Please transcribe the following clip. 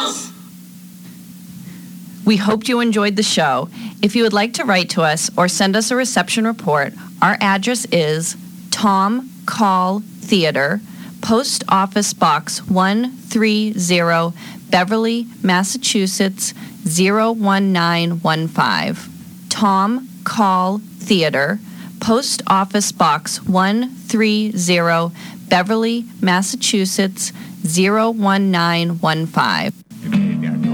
We hoped you enjoyed the show. If you would like to write to us or send us a reception report, our address is Tom Call Theater, Post Office Box 130, Beverly, Massachusetts 01915. Tom Call Theater, Post Office Box 130, Beverly, Massachusetts 01915.